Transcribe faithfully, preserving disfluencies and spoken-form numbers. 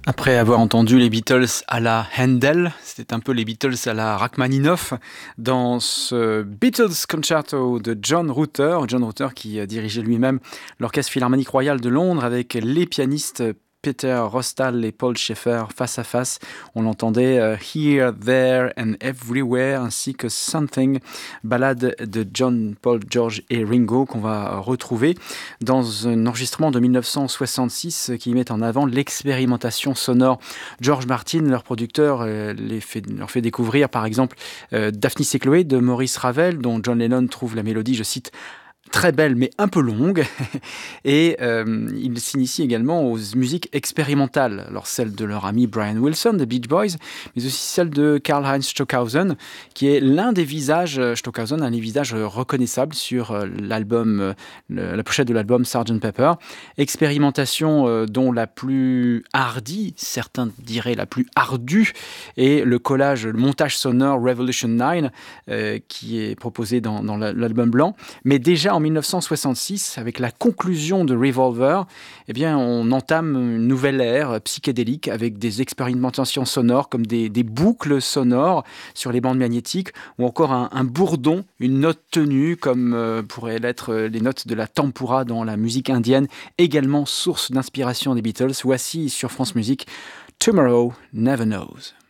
Après avoir entendu les Beatles à la Handel, c'était un peu les Beatles à la Rachmaninoff, dans ce Beatles Concerto de John Rutter, John Rutter qui dirigeait lui-même l'Orchestre Philharmonique Royal de Londres avec les pianistes Peter Rostal et Paul Schaeffer face à face. On l'entendait uh, Here, There and Everywhere, ainsi que Something, ballade de John, Paul, George et Ringo, qu'on va retrouver dans un enregistrement de dix-neuf cent soixante-six qui met en avant l'expérimentation sonore. George Martin, leur producteur, euh, les fait, leur fait découvrir par exemple euh, Daphnis et Chloé de Maurice Ravel, dont John Lennon trouve la mélodie, je cite, très belle mais un peu longue, et euh, il s'initie également aux musiques expérimentales, alors celle de leur ami Brian Wilson des Beach Boys, mais aussi celle de Karl-Heinz Stockhausen, qui est l'un des visages, Stockhausen, un des visages reconnaissables sur l'album, la pochette de l'album sergent Pepper. Expérimentation euh, dont la plus hardie, certains diraient la plus ardue, est le collage, le montage sonore Revolution neuf, euh, qui est proposé dans, dans l'album blanc, mais déjà en dix-neuf cent soixante-six, avec la conclusion de Revolver, eh bien, on entame une nouvelle ère psychédélique avec des expérimentations sonores comme des, des boucles sonores sur les bandes magnétiques ou encore un, un bourdon, une note tenue comme euh, pourraient l'être les notes de la tempura dans la musique indienne, également source d'inspiration des Beatles. Voici sur France Musique Tomorrow Never Knows.